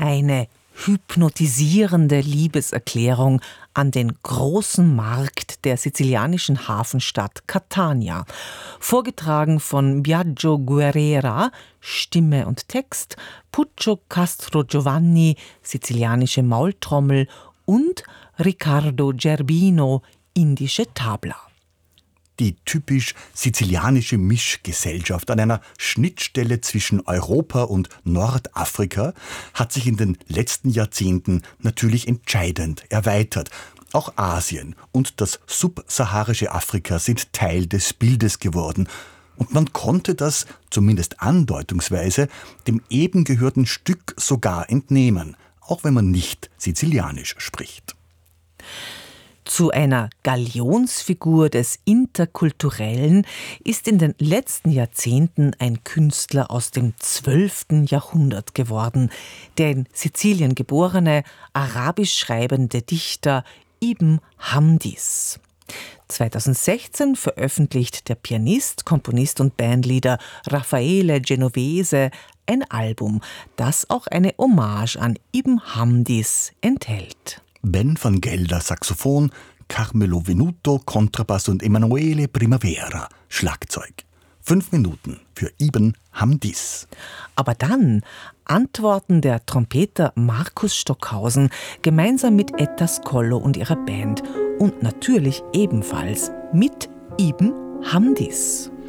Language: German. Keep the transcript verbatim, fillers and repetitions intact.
Eine hypnotisierende Liebeserklärung an den großen Markt der sizilianischen Hafenstadt Catania. Vorgetragen von Biagio Guerrera, Stimme und Text, Puccio Castrogiovanni, sizilianische Maultrommel und Riccardo Gerbino, indische Tabla. Die typisch sizilianische Mischgesellschaft an einer Schnittstelle zwischen Europa und Nordafrika hat sich in den letzten Jahrzehnten natürlich entscheidend erweitert. Auch Asien und das subsaharische Afrika sind Teil des Bildes geworden. Und man konnte das, zumindest andeutungsweise, dem eben gehörten Stück sogar entnehmen, auch wenn man nicht Sizilianisch spricht. Zu einer Galionsfigur des Interkulturellen ist in den letzten Jahrzehnten ein Künstler aus dem zwölften Jahrhundert geworden, der in Sizilien geborene, arabisch schreibende Dichter Ibn Hamdis. zweitausendsechzehn veröffentlicht der Pianist, Komponist und Bandleader Raffaele Genovese ein Album, das auch eine Hommage an Ibn Hamdis enthält. Ben van Gelder Saxophon, Carmelo Venuto Kontrabass und Emanuele Primavera Schlagzeug. Fünf Minuten für Ibn Hamdis. Aber dann antworten der Trompeter Markus Stockhausen gemeinsam mit Etta Scollo und ihrer Band und natürlich ebenfalls mit Ibn Hamdis.